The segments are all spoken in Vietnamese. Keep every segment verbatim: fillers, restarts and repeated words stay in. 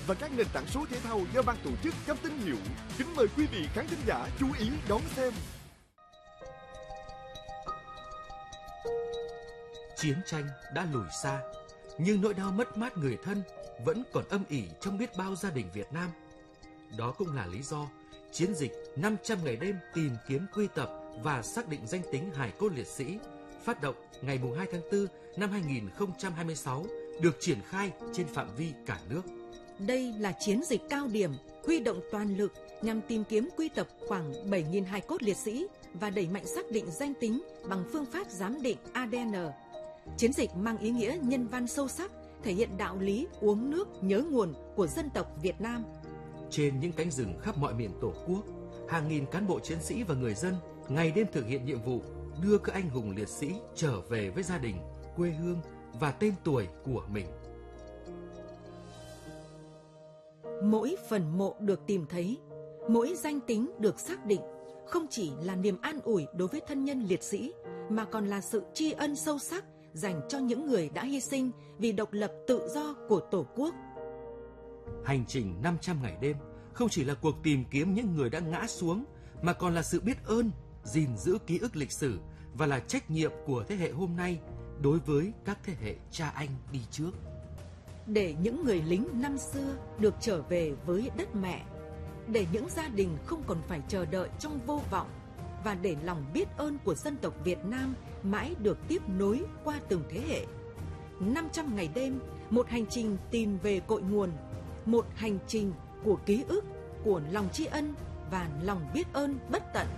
và các nền tảng số thể thao do ban tổ chức cấp tín hiệu. Kính mời quý vị khán thính giả chú ý đón xem. Chiến tranh đã lùi xa, nhưng nỗi đau mất mát người thân vẫn còn âm ỉ trong biết bao gia đình Việt Nam. Đó cũng là lý do chiến dịch năm trăm ngày đêm tìm kiếm quy tập và xác định danh tính hài cốt liệt sĩ phát động ngày hai tháng tư năm hai nghìn không trăm hai mươi sáu được triển khai trên phạm vi cả nước. Đây là chiến dịch cao điểm huy động toàn lực nhằm tìm kiếm quy tập khoảng bảy nghìn hài cốt liệt sĩ và đẩy mạnh xác định danh tính bằng phương pháp giám định a đê en. Chiến dịch mang ý nghĩa nhân văn sâu sắc, thể hiện đạo lý uống nước nhớ nguồn của dân tộc Việt Nam. Trên những cánh rừng khắp mọi miền Tổ quốc, hàng nghìn cán bộ chiến sĩ và người dân ngày đêm thực hiện nhiệm vụ đưa các anh hùng liệt sĩ trở về với gia đình, quê hương và tên tuổi của mình. Mỗi phần mộ được tìm thấy, mỗi danh tính được xác định không chỉ là niềm an ủi đối với thân nhân liệt sĩ, mà còn là sự tri ân sâu sắc dành cho những người đã hy sinh vì độc lập tự do của Tổ quốc. Hành trình năm trăm ngày đêm không chỉ là cuộc tìm kiếm những người đã ngã xuống, mà còn là sự biết ơn, gìn giữ ký ức lịch sử và là trách nhiệm của thế hệ hôm nay đối với các thế hệ cha anh đi trước. Để những người lính năm xưa được trở về với đất mẹ, để những gia đình không còn phải chờ đợi trong vô vọng, và để lòng biết ơn của dân tộc Việt Nam mãi được tiếp nối qua từng thế hệ. năm trăm ngày đêm, một hành trình tìm về cội nguồn, một hành trình của ký ức, của lòng tri ân và lòng biết ơn bất tận.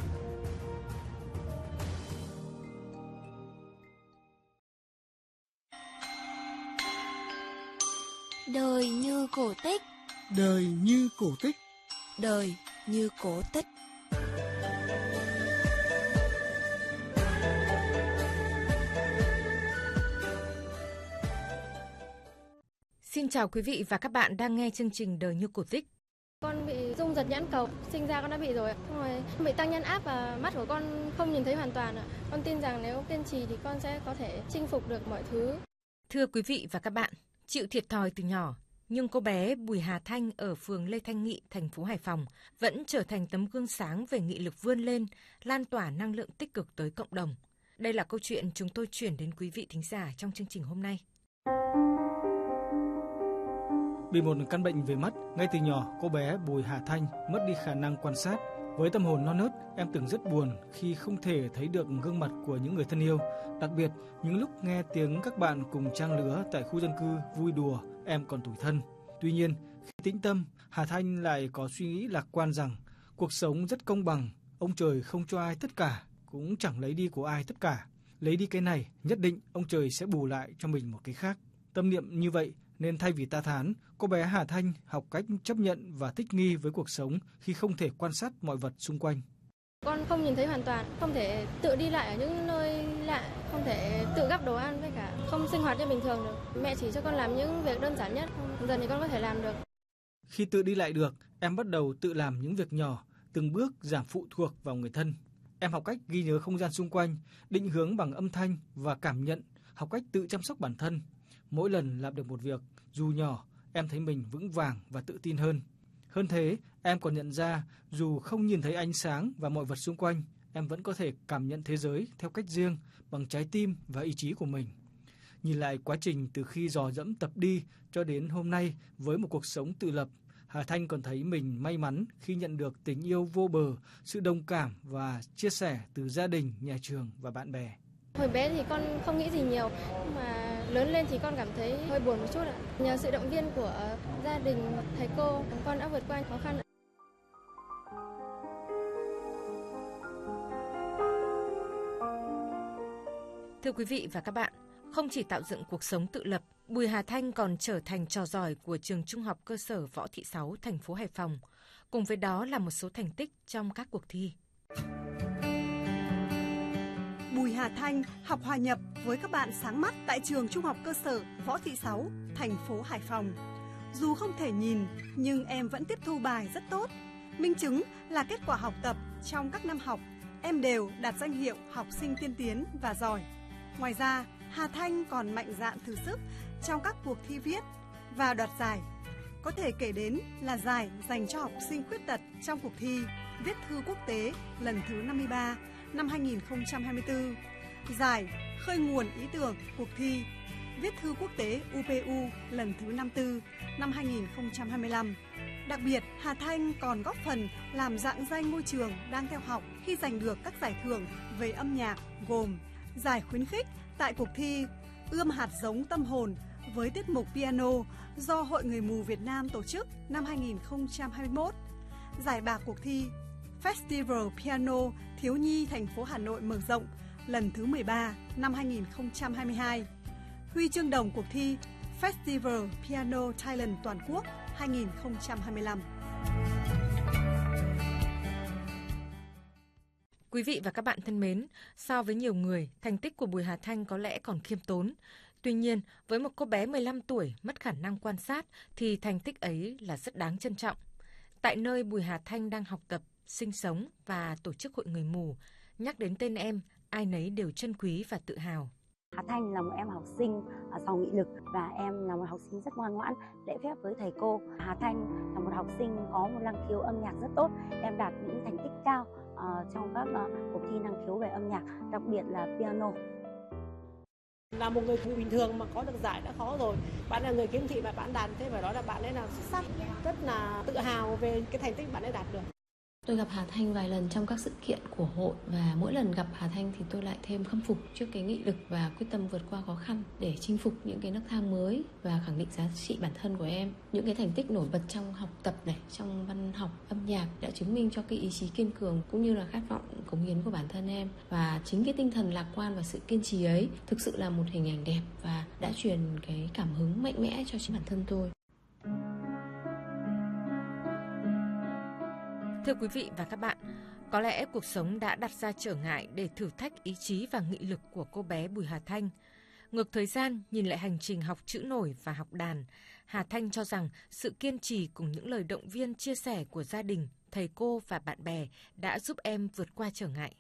Đời như cổ tích. Đời như cổ tích. Đời như cổ tích. Xin chào quý vị và các bạn đang nghe chương trình Đời như cổ tích. Con bị rung giật nhãn cầu, sinh ra con đã bị rồi, xong rồi bị tăng nhân áp và mắt của con không nhìn thấy hoàn toàn ạ. Con tin rằng nếu kiên trì thì con sẽ có thể chinh phục được mọi thứ. Thưa quý vị và các bạn, chịu thiệt thòi từ nhỏ, nhưng cô bé Bùi Hà Thanh ở phường Lê Thanh Nghị, thành phố Hải Phòng vẫn trở thành tấm gương sáng về nghị lực vươn lên, lan tỏa năng lượng tích cực tới cộng đồng. Đây là câu chuyện chúng tôi chuyển đến quý vị thính giả trong chương trình hôm nay. Bị một căn bệnh về mắt, ngay từ nhỏ cô bé Bùi Hà Thanh mất đi khả năng quan sát. Với tâm hồn non nớt, em từng rất buồn khi không thể thấy được gương mặt của những người thân yêu. Đặc biệt, những lúc nghe tiếng các bạn cùng trang lứa tại khu dân cư vui đùa, em còn tủi thân. Tuy nhiên, khi tĩnh tâm, Hà Thanh lại có suy nghĩ lạc quan rằng cuộc sống rất công bằng, ông trời không cho ai tất cả, cũng chẳng lấy đi của ai tất cả. Lấy đi cái này, nhất định ông trời sẽ bù lại cho mình một cái khác. Tâm niệm như vậy, nên thay vì ta thán, cô bé Hà Thanh học cách chấp nhận và thích nghi với cuộc sống khi không thể quan sát mọi vật xung quanh. Con không nhìn thấy hoàn toàn, không thể tự đi lại ở những nơi lạ, không thể tự gắp đồ ăn với cả không sinh hoạt như bình thường được. Mẹ chỉ cho con làm những việc đơn giản nhất, dần thì con có thể làm được. Khi tự đi lại được, em bắt đầu tự làm những việc nhỏ, từng bước giảm phụ thuộc vào người thân. Em học cách ghi nhớ không gian xung quanh, định hướng bằng âm thanh và cảm nhận, học cách tự chăm sóc bản thân. Mỗi lần làm được một việc, dù nhỏ, em thấy mình vững vàng và tự tin hơn. Hơn thế, em còn nhận ra dù không nhìn thấy ánh sáng và mọi vật xung quanh, em vẫn có thể cảm nhận thế giới theo cách riêng bằng trái tim và ý chí của mình. Nhìn lại quá trình từ khi dò dẫm tập đi cho đến hôm nay với một cuộc sống tự lập, Hà Thanh còn thấy mình may mắn khi nhận được tình yêu vô bờ, sự đồng cảm và chia sẻ từ gia đình, nhà trường và bạn bè. Hồi bé thì con không nghĩ gì nhiều, nhưng mà lớn lên thì con cảm thấy hơi buồn một chút ạ. Nhờ sự động viên của gia đình, thầy cô, con đã vượt qua khó khăn. Thưa quý vị và các bạn, không chỉ tạo dựng cuộc sống tự lập, Bùi Hà Thanh còn trở thành trò giỏi của trường Trung học cơ sở Võ Thị Sáu, thành phố Hải Phòng. Cùng với đó là một số thành tích trong các cuộc thi. Bùi Hà Thanh học hòa nhập với các bạn sáng mắt tại trường Trung học cơ sở Võ Thị Sáu, thành phố Hải Phòng. Dù không thể nhìn, nhưng em vẫn tiếp thu bài rất tốt. Minh chứng là kết quả học tập trong các năm học, em đều đạt danh hiệu học sinh tiên tiến và giỏi. Ngoài ra, Hà Thanh còn mạnh dạn thử sức trong các cuộc thi viết và đoạt giải. Có thể kể đến là giải dành cho học sinh khuyết tật trong cuộc thi Viết thư quốc tế lần thứ năm mươi ba năm hai nghìn không trăm hai mươi tư, giải khơi nguồn ý tưởng cuộc thi Viết thư quốc tế u pê u lần thứ năm mươi tư năm hai nghìn không trăm hai mươi lăm. Đặc biệt, Hà Thanh còn góp phần làm rạng danh ngôi trường đang theo học khi giành được các giải thưởng về âm nhạc gồm giải khuyến khích tại cuộc thi Ươm hạt giống tâm hồn với tiết mục piano do Hội Người mù Việt Nam tổ chức năm hai nghìn không trăm hai mươi mốt, giải bạc cuộc thi Festival Piano Thiếu nhi thành phố Hà Nội mở rộng lần thứ mười ba năm hai nghìn không trăm hai mươi hai, huy chương đồng cuộc thi Festival Piano Thailand toàn quốc hai nghìn không trăm hai mươi lăm. Quý vị và các bạn thân mến, so với nhiều người, thành tích của Bùi Hà Thanh có lẽ còn khiêm tốn. Tuy nhiên, với một cô bé mười lăm tuổi mất khả năng quan sát thì thành tích ấy là rất đáng trân trọng. Tại nơi Bùi Hà Thanh đang học tập, sinh sống và tổ chức Hội Người mù, nhắc đến tên em, ai nấy đều trân quý và tự hào. Hà Thanh là một em học sinh giàu nghị lực và em là một học sinh rất ngoan ngoãn, lễ phép với thầy cô. Hà Thanh là một học sinh có một năng khiếu âm nhạc rất tốt, em đạt những thành tích cao uh, trong các uh, cuộc thi năng khiếu về âm nhạc, đặc biệt là piano. Là một người bình thường mà có được giải đã khó rồi. Bạn là người khiếm thị mà bạn đạt thế, và đó là bạn ấy là xuất sắc, rất là tự hào về cái thành tích bạn ấy đạt được. Tôi gặp Hà Thanh vài lần trong các sự kiện của hội và mỗi lần gặp Hà Thanh thì tôi lại thêm khâm phục trước cái nghị lực và quyết tâm vượt qua khó khăn để chinh phục những cái nấc thang mới và khẳng định giá trị bản thân của em. Những cái thành tích nổi bật trong học tập này, trong văn học, âm nhạc đã chứng minh cho cái ý chí kiên cường cũng như là khát vọng cống hiến của bản thân em. Và chính cái tinh thần lạc quan và sự kiên trì ấy thực sự là một hình ảnh đẹp và đã truyền cái cảm hứng mạnh mẽ cho chính bản thân tôi. Thưa quý vị và các bạn, có lẽ cuộc sống đã đặt ra trở ngại để thử thách ý chí và nghị lực của cô bé Bùi Hà Thanh. Ngược thời gian, nhìn lại hành trình học chữ nổi và học đàn, Hà Thanh cho rằng sự kiên trì cùng những lời động viên chia sẻ của gia đình, thầy cô và bạn bè đã giúp em vượt qua trở ngại.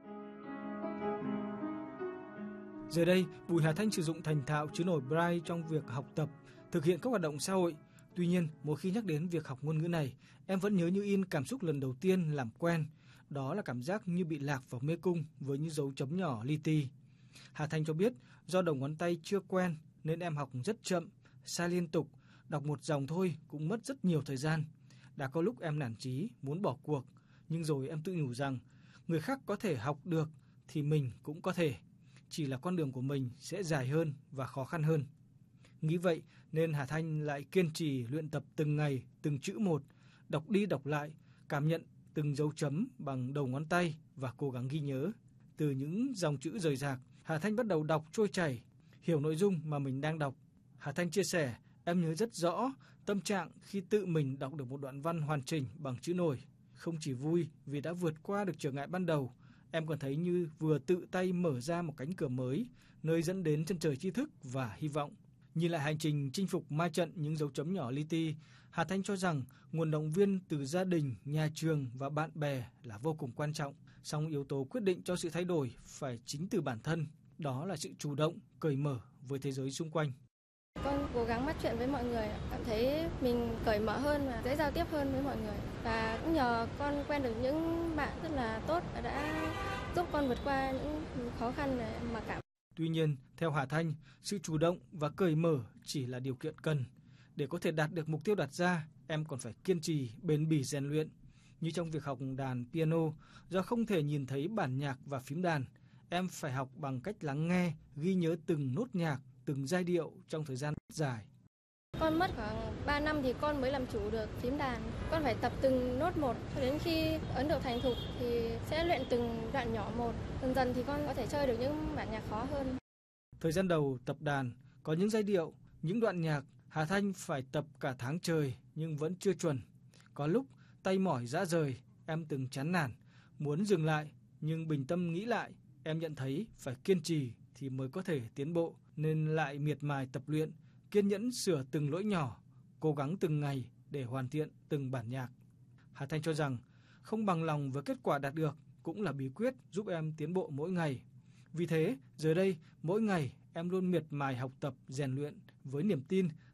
Giờ đây, Bùi Hà Thanh sử dụng thành thạo chữ nổi Braille trong việc học tập, thực hiện các hoạt động xã hội. Tuy nhiên, mỗi khi nhắc đến việc học ngôn ngữ này, em vẫn nhớ như in cảm xúc lần đầu tiên làm quen. Đó là cảm giác như bị lạc vào mê cung với những dấu chấm nhỏ li ti. Hà Thanh cho biết do đầu ngón tay chưa quen nên em học rất chậm, sai liên tục, đọc một dòng thôi cũng mất rất nhiều thời gian. Đã có lúc em nản chí, muốn bỏ cuộc, nhưng rồi em tự nhủ rằng người khác có thể học được thì mình cũng có thể. Chỉ là con đường của mình sẽ dài hơn và khó khăn hơn. Nghĩ vậy nên Hà Thanh lại kiên trì luyện tập từng ngày, từng chữ một, đọc đi đọc lại, cảm nhận từng dấu chấm bằng đầu ngón tay và cố gắng ghi nhớ. Từ những dòng chữ rời rạc, Hà Thanh bắt đầu đọc trôi chảy, hiểu nội dung mà mình đang đọc. Hà Thanh chia sẻ, em nhớ rất rõ tâm trạng khi tự mình đọc được một đoạn văn hoàn chỉnh bằng chữ nổi. Không chỉ vui vì đã vượt qua được trở ngại ban đầu, em còn thấy như vừa tự tay mở ra một cánh cửa mới, nơi dẫn đến chân trời tri thức và hy vọng. Nhìn lại hành trình chinh phục ma trận những dấu chấm nhỏ li ti, Hà Thanh cho rằng nguồn động viên từ gia đình, nhà trường và bạn bè là vô cùng quan trọng. Song yếu tố quyết định cho sự thay đổi phải chính từ bản thân, đó là sự chủ động, cởi mở với thế giới xung quanh. Con cố gắng bắt chuyện với mọi người, cảm thấy mình cởi mở hơn và dễ giao tiếp hơn với mọi người. Và cũng nhờ con quen được những bạn rất là tốt đã giúp con vượt qua những khó khăn mà cảm. Tuy nhiên, theo Hà Thanh, sự chủ động và cởi mở chỉ là điều kiện cần. Để có thể đạt được mục tiêu đặt ra, em còn phải kiên trì, bền bỉ rèn luyện. Như trong việc học đàn piano, do không thể nhìn thấy bản nhạc và phím đàn, em phải học bằng cách lắng nghe, ghi nhớ từng nốt nhạc, từng giai điệu trong thời gian dài. Con mất khoảng ba năm thì con mới làm chủ được phím đàn. Con phải tập từng nốt một, đến khi ấn độ thành thục thì sẽ luyện từng đoạn nhỏ một. Dần dần thì con có thể chơi được những bản nhạc khó hơn. Thời gian đầu tập đàn, có những giai điệu, những đoạn nhạc, Hà Thanh phải tập cả tháng trời nhưng vẫn chưa chuẩn. Có lúc tay mỏi rã rời, em từng chán nản, muốn dừng lại, nhưng bình tâm nghĩ lại, em nhận thấy phải kiên trì thì mới có thể tiến bộ, nên lại miệt mài tập luyện, kiên nhẫn sửa từng lỗi nhỏ, cố gắng từng ngày để hoàn thiện từng bản nhạc. Hà Thanh cho rằng không bằng lòng với kết quả đạt được cũng là bí quyết giúp em tiến bộ mỗi ngày. Vì thế, giờ đây, mỗi ngày em luôn miệt mài học tập, rèn luyện với niềm tin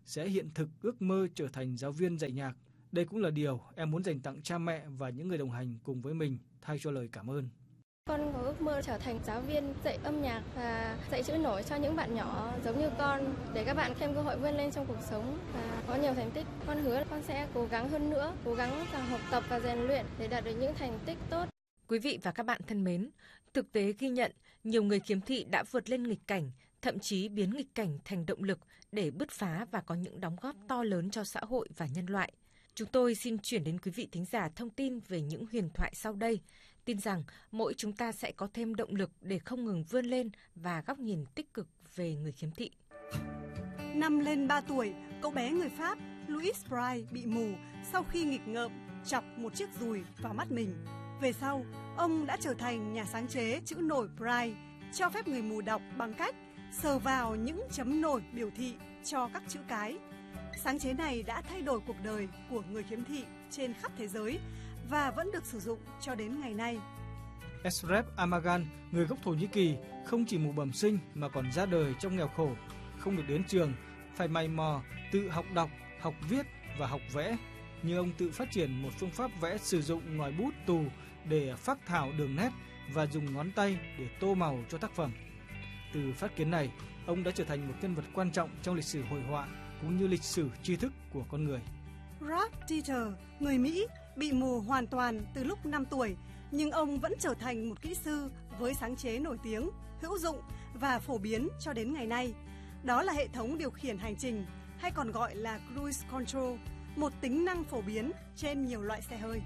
sẽ hiện thực ước mơ trở thành giáo viên dạy nhạc. Đây cũng là điều em muốn dành tặng cha mẹ và những người đồng hành cùng với mình thay cho lời cảm ơn. Con có ước mơ trở thành giáo viên dạy âm nhạc và dạy chữ nổi cho những bạn nhỏ giống như con, để các bạn thêm cơ hội vươn lên trong cuộc sống và có nhiều thành tích. Con hứa con sẽ cố gắng hơn nữa, cố gắng học tập và rèn luyện để đạt được những thành tích tốt. Quý vị và các bạn thân mến, thực tế ghi nhận nhiều người khiếm thị đã vượt lên nghịch cảnh, thậm chí biến nghịch cảnh thành động lực để bứt phá và có những đóng góp to lớn cho xã hội và nhân loại. Chúng tôi xin chuyển đến quý vị thính giả thông tin về những huyền thoại sau đây. Tin rằng mỗi chúng ta sẽ có thêm động lực để không ngừng vươn lên và góc nhìn tích cực về người khiếm thị. Năm lên ba tuổi, cậu bé người Pháp Louis Braille bị mù sau khi nghịch ngợm chọc một chiếc dùi vào mắt mình. Về sau, ông đã trở thành nhà sáng chế chữ nổi Braille, cho phép người mù đọc bằng cách sờ vào những chấm nổi biểu thị cho các chữ cái. Sáng chế này đã thay đổi cuộc đời của người khiếm thị trên khắp thế giới và vẫn được sử dụng cho đến ngày nay. Esrep Amagan, người gốc Thổ Nhĩ Kỳ, không chỉ mù bẩm sinh mà còn ra đời trong nghèo khổ, không được đến trường, phải mày mò, tự học đọc, học viết và học vẽ. Nhưng ông tự phát triển một phương pháp vẽ sử dụng ngòi bút tù để phác thảo đường nét và dùng ngón tay để tô màu cho tác phẩm. Từ phát kiến này, ông đã trở thành một nhân vật quan trọng trong lịch sử hội họa cũng như lịch sử tri thức của con người. Ralph Dieter, người Mỹ, bị mù hoàn toàn từ lúc năm tuổi, nhưng ông vẫn trở thành một kỹ sư với sáng chế nổi tiếng, hữu dụng và phổ biến cho đến ngày nay. Đó là hệ thống điều khiển hành trình, hay còn gọi là cruise control, một tính năng phổ biến trên nhiều loại xe hơi.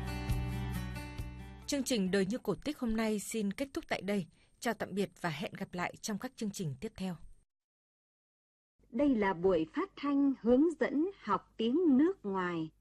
Chương trình Đời như cổ tích hôm nay xin kết thúc tại đây. Chào tạm biệt và hẹn gặp lại trong các chương trình tiếp theo. Đây là buổi phát thanh hướng dẫn học tiếng nước ngoài